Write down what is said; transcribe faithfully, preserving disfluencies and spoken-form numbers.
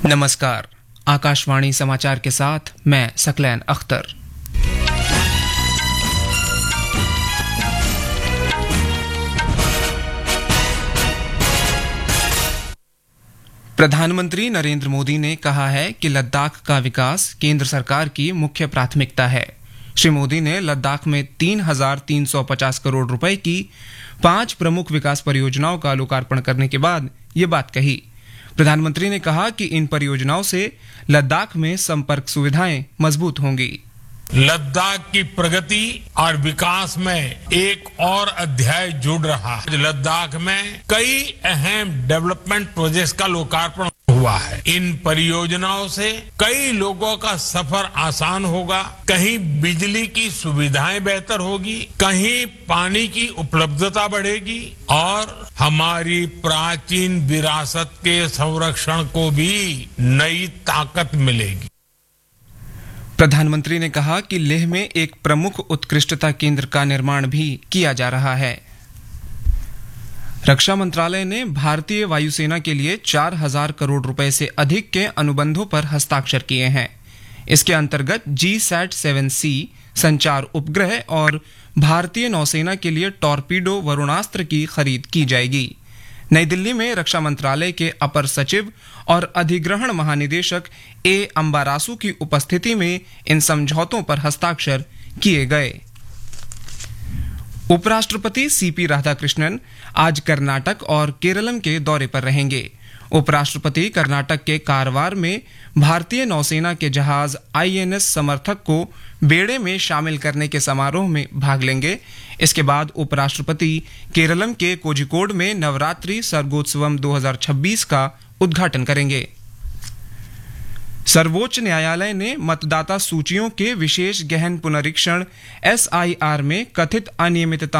नमस्कार, आकाशवाणी समाचार के साथ मैं सकलैन अख्तर। प्रधानमंत्री नरेंद्र मोदी ने कहा है कि लद्दाख का विकास केंद्र सरकार की मुख्य प्राथमिकता है। श्री मोदी ने लद्दाख में तीन हजार तीन सौ पचास करोड़ रुपए की पांच प्रमुख विकास परियोजनाओं का लोकार्पण करने के बाद ये बात कही। प्रधानमंत्री ने कहा कि इन परियोजनाओं से लद्दाख में संपर्क सुविधाएं मजबूत होंगी। लद्दाख की प्रगति और विकास में एक और अध्याय जुड़ रहा है। लद्दाख में कई अहम डेवलपमेंट प्रोजेक्ट्स का लोकार्पण हुआ है। इन परियोजनाओं से कई लोगों का सफर आसान होगा। कहीं बिजली की सुविधाएं बेहतर होगी, कहीं पानी की उपलब्धता बढ़ेगी और हमारी प्राचीन विरासत के संरक्षण को भी नई ताकत मिलेगी। प्रधानमंत्री ने कहा कि लेह में एक प्रमुख उत्कृष्टता केंद्र का निर्माण भी किया जा रहा है। रक्षा मंत्रालय ने भारतीय वायुसेना के लिए चार हजार करोड़ रुपए से अधिक के अनुबंधों पर हस्ताक्षर किए हैं। इसके अंतर्गत जी सैट सेवन सी संचार उपग्रह और भारतीय नौसेना के लिए टॉर्पीडो वरुणास्त्र की खरीद की जाएगी। नई दिल्ली में रक्षा मंत्रालय के अपर सचिव और अधिग्रहण महानिदेशक ए अंबारासु की उपस्थिति में इन समझौतों पर हस्ताक्षर किए गए। उपराष्ट्रपति सीपी राधाकृष्णन आज कर्नाटक और केरलम के दौरे पर रहेंगे। उपराष्ट्रपति कर्नाटक के कारवार में भारतीय नौसेना के जहाज आईएनएस समर्थक को बेड़े में शामिल करने के समारोह में भाग लेंगे। इसके बाद उपराष्ट्रपति केरलम के कोझिकोड में नवरात्रि सर्गोत्सवम दो हज़ार छब्बीस का उद्घाटन करेंगे। सर्वोच्च न्यायालय ने मतदाता सूचियों के विशेष गहन पुनरीक्षण एस आई आर में कथित अनियमितता